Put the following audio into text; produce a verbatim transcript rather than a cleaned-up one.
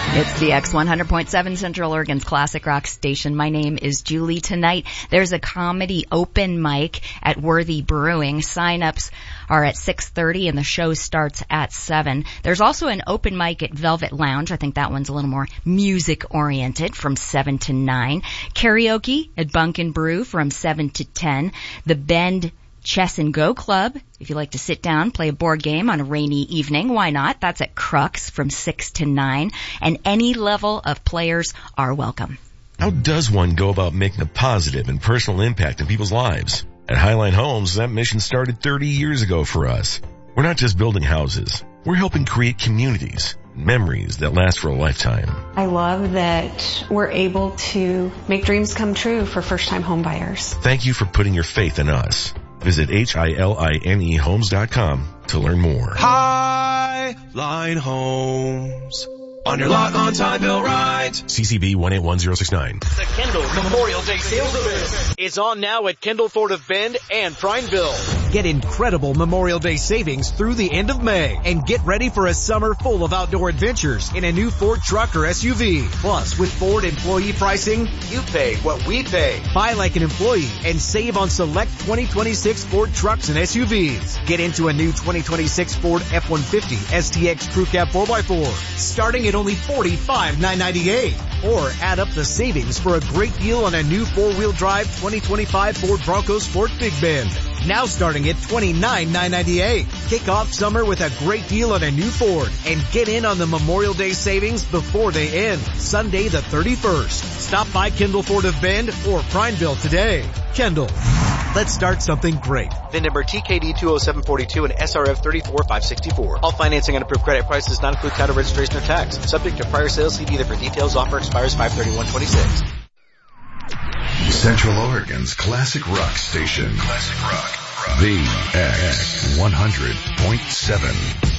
It's the X one hundred point seven Central Oregon's classic rock station. My name is Julie. Tonight, there's a comedy open mic at Worthy Brewing. Sign-ups are at six thirty and the show starts at seven. There's also an open mic at Velvet Lounge. I think that one's a little more music-oriented from seven to nine. Karaoke at Bunk and Brew from seven to ten. The Bend Chess and Go Club, if you like to sit down, play a board game on a rainy evening, why not? That's at Crux from six to nine, and any level of players are welcome. How does one go about making a positive and personal impact in people's lives? At Highline Homes, that mission started thirty years ago for us. We're not just building houses. We're helping create communities, memories that last for a lifetime. I love that we're able to make dreams come true for first-time home buyers. Thank you for putting your faith in us. Visit H I L I N E homes dot com to learn more. Highline Homes. On your lot, on time, bill right. C C B one eight one zero six nine. The Kendall Memorial Day sales event is on now at Kendall Ford of Bend and Prineville. Get incredible Memorial Day savings through the end of May and get ready for a summer full of outdoor adventures in a new Ford truck or S U V. Plus, with Ford employee pricing, You pay what we pay. buy like an employee and save on select twenty twenty-six Ford trucks and S U Vs. Get into a new twenty twenty-six Ford F one fifty S T X Crew Cab four by four, starting at only forty-five thousand nine hundred ninety-eight dollars. Or add up the savings for a great deal on a new four-wheel drive twenty twenty-five Ford Bronco Sport Big Bend. Now starting at twenty-nine thousand nine hundred ninety-eight dollars. Kick off summer with a great deal on a new Ford and get in on the Memorial Day savings before they end, Sunday the thirty-first. Stop by Kendall Ford of Bend or Prineville today. Kendall, let's start something great. VIN number T K D two oh seven four two and S R F three four five six four. All financing and approved credit price does not include title, registration, or tax. Subject to prior sales. See dealer for details. Offer expires five thirty-one twenty-six. Central Oregon's classic rock station. Classic rock. rock. The X one hundred point seven.